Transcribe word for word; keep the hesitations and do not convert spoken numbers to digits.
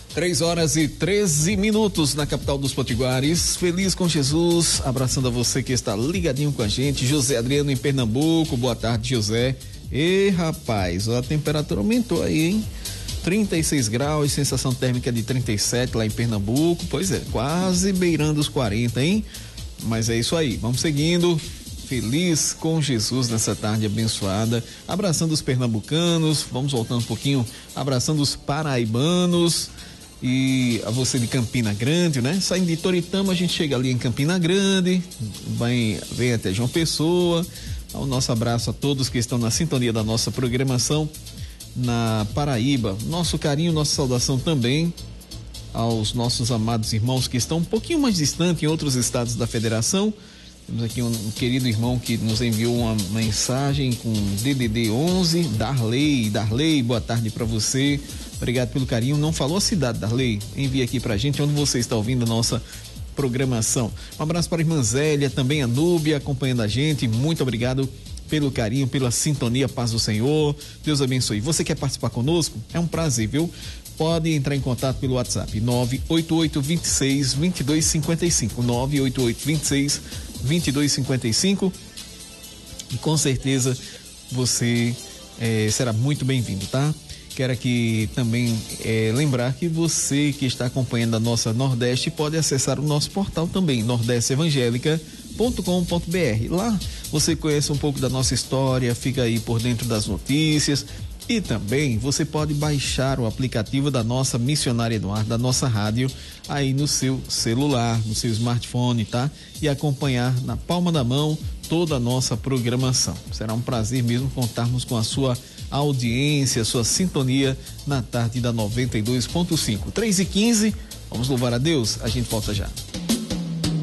Três horas e treze minutos na capital dos Potiguares. Feliz com Jesus, abraçando a você que está ligadinho com a gente. José Adriano em Pernambuco, boa tarde, José. E rapaz, a temperatura aumentou aí, hein? trinta e seis graus, sensação térmica de trinta e sete lá em Pernambuco. Pois é, quase beirando os quarenta, hein? Mas é isso aí, vamos seguindo. Feliz com Jesus nessa tarde abençoada, abraçando os pernambucanos, vamos voltando um pouquinho, abraçando os paraibanos e a você de Campina Grande, né? Saindo de Toritama, a gente chega ali em Campina Grande, vai, vem até João Pessoa. O nosso abraço a todos que estão na sintonia da nossa programação na Paraíba, nosso carinho, nossa saudação também aos nossos amados irmãos que estão um pouquinho mais distantes em outros estados da federação. Temos aqui um, um querido irmão que nos enviou uma mensagem com D D D onze, Darley. Darley, boa tarde para você. Obrigado pelo carinho. Não falou a cidade, Darley? Envia aqui pra gente onde você está ouvindo a nossa programação. Um abraço para a irmã Zélia, também a Núbia acompanhando a gente. Muito obrigado pelo carinho, pela sintonia, paz do Senhor. Deus abençoe. Você quer participar conosco? É um prazer, viu? Pode entrar em contato pelo WhatsApp nove oito oito, dois seis, dois dois cinco cinco, nove oito oito, dois seis, dois dois cinco cinco, e com certeza você eh, será muito bem-vindo, tá? Quero aqui também eh, lembrar que você que está acompanhando a nossa Nordeste pode acessar o nosso portal também, nordeste evangélica ponto com ponto b r. Lá você conhece um pouco da nossa história, fica aí por dentro das notícias. E também você pode baixar o aplicativo da nossa Missionária Eduardo, da nossa rádio, aí no seu celular, no seu smartphone, tá? E acompanhar na palma da mão toda a nossa programação. Será um prazer mesmo contarmos com a sua audiência, sua sintonia na tarde da noventa e dois ponto cinco. três e quinze, vamos louvar a Deus, a gente volta já.